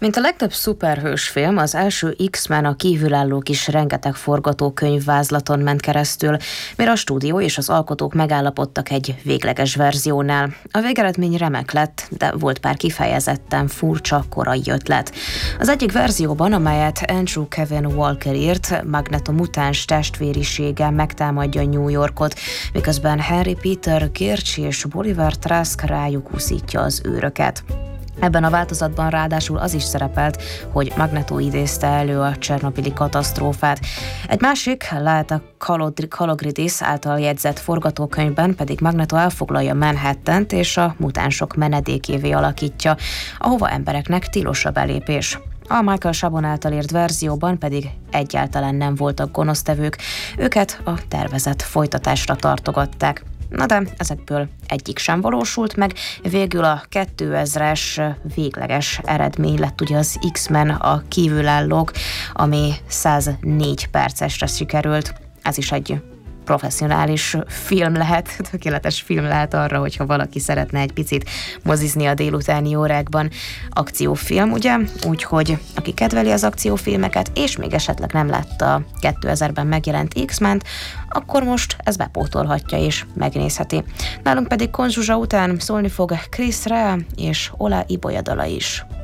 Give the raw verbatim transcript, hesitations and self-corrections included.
Mint a legtöbb szuperhős film, az első X-Men a kívülállók is rengeteg forgatókönyv vázlaton ment keresztül, mire a stúdió és az alkotók megállapodtak egy végleges verziónál. A végeredmény remek lett, de volt pár kifejezetten furcsa korai ötlet. Az egyik verzióban, amelyet Andrew Kevin Walker írt, Magneto mutáns testvérisége megtámadja New Yorkot, miközben Harry Peter Kirch és Bolivar Trask rájuk úszítja az őröket. Ebben a változatban ráadásul az is szerepelt, hogy Magneto idézte elő a csernobili katasztrófát. Egy másik, Lálta Kalogridis által jegyzett forgatókönyvben pedig Magneto elfoglalja Manhattant és a mutánsok menedékévé alakítja, ahova embereknek tilos a belépés. A Michael Chabon által írt verzióban pedig egyáltalán nem voltak gonosztevők, őket a tervezett folytatásra tartogatták. Na de ezekből egyik sem valósult meg, végül a kétezres végleges eredmény lett ugye az X-Men a kívülállók, ami száznégy percesre sikerült. Ez is egy professzionális film lehet, tökéletes film lehet arra, hogyha valaki szeretne egy picit mozizni a délutáni órákban. Akciófilm, ugye? Úgyhogy aki kedveli az akciófilmeket, és még esetleg nem látta a kétezerben megjelent X-ment, akkor most ez bepótolhatja és megnézheti. Nálunk pedig Konzsuzsa után szólni fog Chris Rea és Ola Ibolyadala is.